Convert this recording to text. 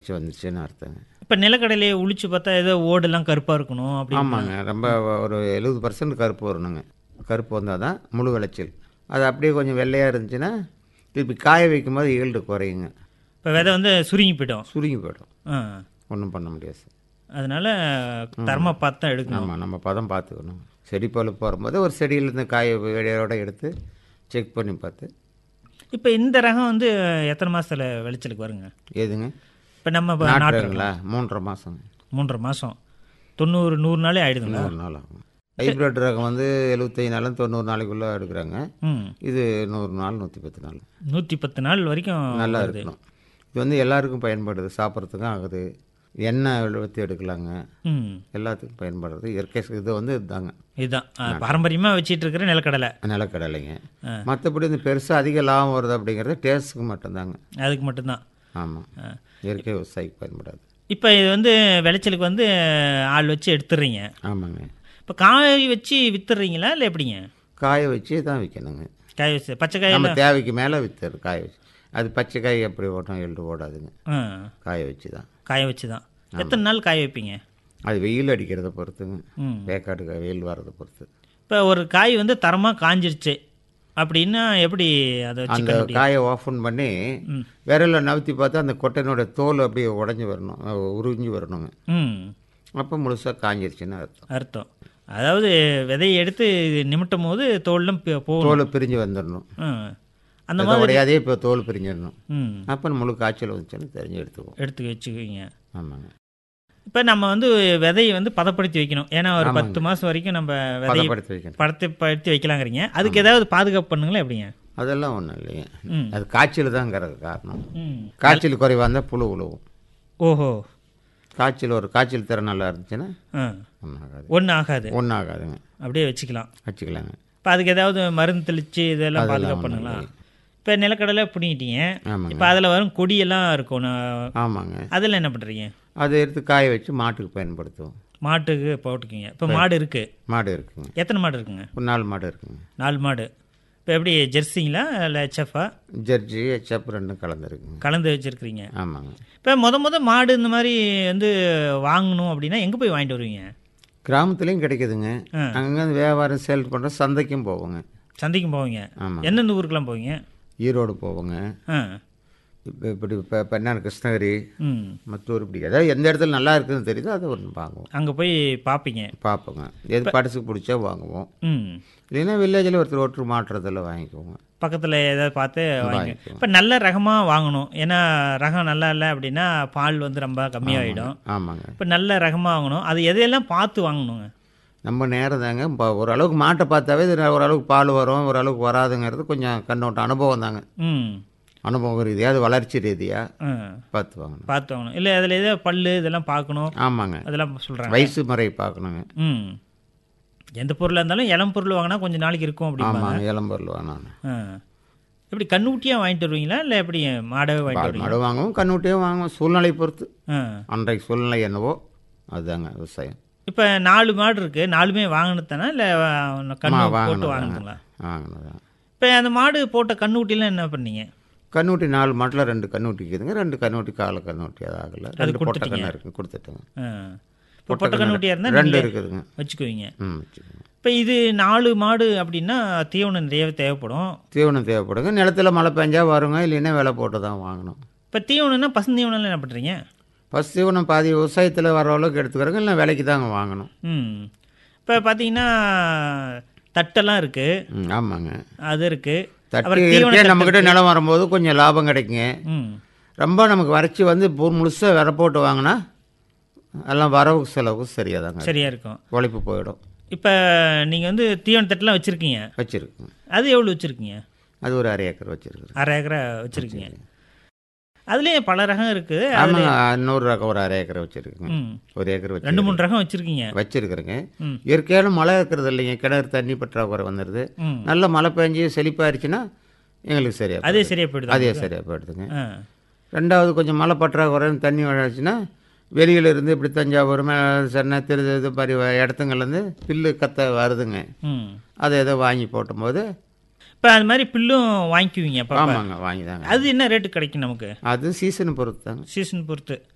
வளர்ச்சி வந்துச்சுன்னு அர்த்தங்க. இப்போ நிலக்கடலையை உளிச்சு பார்த்தா ஏதோ ஓடெல்லாம் கருப்பாக இருக்கணும் அப்படி. ஆமாங்க, ரொம்ப ஒரு 70% கருப்பு வரணுங்க. கருப்பு வந்தால் தான் முழு விளைச்சல். அது அப்படியே கொஞ்சம் வெள்ளையாக இருந்துச்சுன்னா திருப்பி காய வைக்கும் போது ஈல்டு குறையுங்க. இப்போ விதை வந்து சுருங்கி போயிடும். சுருங்கி போய்டும், ஆ, ஒன்றும் பண்ண முடியாது. அதனால தரமாக பார்த்து தான் எடுக்கணும். ஆமாம், நம்ம பதம் பார்த்துக்கணும். செடி பழுப்பு வரும்போது ஒரு செடியிலேருந்து காய வேடையோட எடுத்து செக் பண்ணி பார்த்து. இப்போ இந்த ரகம் வந்து எத்தனை மாதத்தில் விளைச்சலுக்கு வருங்க? எதுங்க? இப்போ நம்ம நாட்டுங்களா? 3.5 மாதங்க. 3.5 மாதம், 90-100 நாளே ஆகிடுதுங்களா? 100 நாள் ஆகும். ஹைப்ரிட் ரகம் வந்து 75 நாளும் 90 நாளைக்குள்ளே எடுக்கிறாங்க. இது 100 நாள் 110 நாள் 110 நாள் வரைக்கும் நல்லா இருக்கணும். இது வந்து எல்லாருக்கும் பயன்படுது, சாப்பிட்றதுக்கும் ஆகுது, எண்ணெய் வளர்த்து எடுக்கலாங்க, எல்லாத்துக்கும் பயன்படுறது. இயற்கை இது வந்து இதுதாங்க. இதுதான் பாரம்பரியமாக வச்சிட்டு இருக்கிற நிலக்கடலை. நிலக்கடலைங்க. மற்றபடி இந்த பெருசாக அதிக லாபம் வருது அப்படிங்கிறது டேஸ்ட்டுக்கு மட்டும்தாங்க. அதுக்கு மட்டும்தான். ஆமாம், இயற்கை விவசாயிக்கு பயன்படாது. இப்போ இது வந்து விளைச்சலுக்கு வந்து ஆள் வச்சு எடுத்துடுறீங்க. ஆமாங்க. இப்போ காய் வச்சு வித்துடுறீங்களா இல்லை எப்படிங்க? காய வச்சு தான் விற்கணுங்க. காய வச்சு பச்சை காய் நம்ம தேவைக்கு மேலே விற்றுறது. காய வச்சு அது பச்சை காய் எப்படி ஓட்டம் எழுது ஓடாதுங்க. காய வச்சு தான். காய வச்சு தான். எத்தனை நாள் காய வைப்பீங்க? அது வெயில் அடிக்கிறத பொறுத்துங்க, வேக்காடு வெயில் வர்றதை பொறுத்து. இப்போ ஒரு காய் வந்து தரமாக காஞ்சிருச்சு அப்படின்னா எப்படி அதை அந்த காயை ஓப்பன் பண்ணி விரலில் நவுத்தி பார்த்தா அந்த கொட்டையினோட தோல் அப்படியே உடஞ்சி வரணும், உறிஞ்சி வரணுங்க. அப்போ முழுசாக காஞ்சிருச்சுன்னு அர்த்தம். அதாவது விதையை எடுத்து நிமிட்டும் போது தோல்லாம் தோலை பிரிஞ்சு வந்துடணும். அந்த மாதிரி உடையாதே இப்போ தோல் பிரிஞ்சிடணும். அப்போ முழு காய்ச்சல் வந்துச்சுன்னு தெரிஞ்சு எடுத்து வச்சுக்குவீங்க. ஆமாங்க. இப்போ நம்ம வந்து விதையை வந்து பதப்படுத்தி வைக்கணும். ஏன்னா ஒரு 10 மாதம் வரைக்கும் நம்ம விதையை பதப்படுத்தி வைக்கலாங்கிறீங்க. அதுக்கு ஏதாவது பாதுகாப்பு பண்ணுங்களா எப்படிங்க? அதெல்லாம் ஒன்றும் இல்லைங்க, அது காய்ச்சல் தாங்கிறது காரணம். காய்ச்சல் குறைவாக இருந்தால் புழு உழுவும். ஓஹோ. காய்ச்சல் திறன் நல்லா இருந்துச்சுன்னா ஒன்றும் ஆகாதுங்க. அப்படியே வச்சுக்கலாங்க. இப்போ அதுக்கு ஏதாவது மருந்து தெளித்து இதெல்லாம் பாதுகாப்பு பண்ணுங்களா? இப்போ நிலக்கடலை பிடிங்கிட்டீங்க, இப்போ அதில் வரும் கொடியெல்லாம் இருக்கும். ஆமாங்க. அதெல்லாம் என்ன பண்ணுறீங்க? அதை எடுத்து காய வச்சு மாட்டுக்கு பயன்படுத்துவோம். மாட்டுக்கு போட்டுக்கிங்க. இப்போ மாடு இருக்குங்க. எத்தனை மாடு இருக்குங்க? ஒரு 4 மாடு இருக்குங்க. 4 மாடு. இப்போ எப்படி ஜெர்சிங்களா இல்லை ஹெச்எஃப்பா? ஜெர்சி ஹெச்எஃப் ரெண்டும் கலந்து வச்சுருக்கிறீங்க. ஆமாங்க. இப்போ முத மாடு இந்த மாதிரி வந்து வாங்கணும் அப்படின்னா எங்கே போய் வாங்கிட்டு வருவீங்க? கிராமத்துலேயும் கிடைக்குதுங்க. அங்கே வியாபாரம் சேல் பண்ணுற சந்தைக்கும் போவோங்க. சந்தைக்கும் போவீங்க? ஆமாம். எந்தெந்த ஊருக்கெல்லாம் போவீங்க? ஈரோடு போவோங்க. இப்போ பெண்ணான கிருஷ்ணகிரி, மத்தூர், இப்படி ஏதாவது எந்த இடத்துல நல்லா இருக்குதுன்னு தெரியுதோ அதை ஒன்று வாங்குவோம். அங்கே போய் பார்ப்போங்க. எது படசுக்கு பிடிச்சா வாங்குவோம். இல்லைன்னா வில்லேஜில் ஒருத்தர் மாட்டுறதில் வாங்கிக்குவோங்க. பக்கத்தில் ஏதாவது பார்த்து வாங்கிக்குவோம். இப்போ நல்ல ரகமாக வாங்கணும். ஏன்னா ரகம் நல்லா இல்லை அப்படின்னா பால் வந்து ரொம்ப கம்மியாகிடும். ஆமாங்க. இப்போ நல்ல ரகமாக வாங்கணும். அது எதையெல்லாம் பார்த்து வாங்கணுங்க? நம்ம நேரம் தாங்க. ஓரளவுக்கு மாட்டை பார்த்தாவே ஓரளவுக்கு பால் வரும், ஓரளவுக்கு வராதுங்கிறது கொஞ்சம் கண்ணோட்டம் அனுபவம் தாங்க. அனுபவம் ரீதியாக, அது வளர்ச்சி ரீதியாக பார்த்து வாங்கணும். இல்லை அதில் ஏதோ பல்லு இதெல்லாம் பார்க்கணும். ஆமாங்க, அதெல்லாம் சொல்கிறாங்க. வயசு முறை பார்க்கணுங்க. எந்த பொருளாக இருந்தாலும் இளம் பொருள் வாங்கினா கொஞ்சம் நாளைக்கு இருக்கும் அப்படி. ஆமாங்க, இளம் பொருள் வாங்கணும். எப்படி கண்ணுக்குட்டியாக வாங்கிட்டு வருவீங்களா இல்லை எப்படி மாடவே வாங்கிட்டு? மாடு வாங்குவோம், கண்ணுட்டியாக வாங்குவோம், சூழ்நிலை பொறுத்து. அன்றைக்கு சூழ்நிலை என்னவோ அதுதாங்க விவசாயம். இப்போ 4 மாடு இருக்குது, 4மே வாங்கினதானா இல்லை கண்ணு போட்டு வாங்கினீங்களா? வாங்கினதான். இப்போ அந்த மாடு போட்ட கண்ணுக்குட்டிலாம் என்ன பண்ணீங்க? கண்ணுட்டி 4 மாட்டில் 2 கண்ணுட்டி இருக்குதுங்க. 2 கண்ணுட்டி காலை கண்ணுட்டி அது ஆகலை. 2 பொட்டை கண்ணு இருக்குங்க, கொடுத்துட்டேங்க. பொட்டை கண்ணுட்டியாக இருந்தால் 2 இருக்குதுங்க, வச்சுக்குவீங்க. இப்போ இது 4 மாடு அப்படின்னா தீவனம் நிறைய தேவைப்படுங்க. நிலத்தில் மழை பெஞ்சா வருங்க, இல்லைன்னா விலை போட்டு தான் வாங்கணும். இப்போ தீவனம்னா பசுந்தீவனம்லாம் என்ன பண்ணுறீங்க? பசு தீவனம் பாதி விவசாயத்தில் வர அளவுக்கு எடுத்துக்கிறோங்க, இல்லை விலைக்கு தாங்க வாங்கணும். இப்போ பார்த்தீங்கன்னா தட்டெல்லாம் இருக்குது. ஆமாங்க, அது இருக்குது. தட்டு நம்மக்கிட்ட நிலம் வரும்போது கொஞ்சம் லாபம் கிடைக்குங்க. ரொம்ப நமக்கு வறட்சி வந்து முழுசாக விரை போட்டு வாங்கினா எல்லாம் வரவுக்கு செலவுக்கு சரியாக இருக்கும், உழைப்பு போயிடும். இப்போ நீங்கள் வந்து தீவன தட்டெல்லாம் வச்சுருக்கீங்க? வச்சுருக்குங்க. அது எவ்வளோ வச்சுருக்கீங்க? அது ஒரு 1/2 ஏக்கர் வச்சுருக்குங்க. 1/2 ஏக்கரை வச்சுருக்கீங்க. அதுலேயே பல ரகம் இருக்குது. ஆமாங்க, 100 ரகம் ஒரு 1/2 ஏக்கர் வச்சுருக்குங்க. 1 ஏக்கர் வச்சு 2-3 ரகம் வச்சுருக்குறேங்க. இயற்கையான மழை இருக்கிறது இல்லைங்க, கிணறு தண்ணி பற்றாக்குறை வந்துடுது. நல்ல மழை பெஞ்சு செழிப்பாயிருச்சுன்னா எங்களுக்கு சரியாக போயிடுதுங்க. 2வது கொஞ்சம் மழை பற்றாக்குறை தண்ணி வளர்ச்சுன்னா வெளியில் இருந்து இப்படி தஞ்சாவூர், சென்னை, இது மாதிரி இடத்துங்கள்லேருந்து பில்லு கத்த வருதுங்க. அதை ஏதோ வாங்கி போட்டும்போது இப்போ அது மாதிரி பில்லும் வாங்கிக்குவீங்க? ஆமாங்க, வாங்கி தாங்க. அது என்ன ரேட்டு கிடைக்கும் நமக்கு? அது சீசனை பொறுத்து தாங்க. சீசன் பொறுத்து.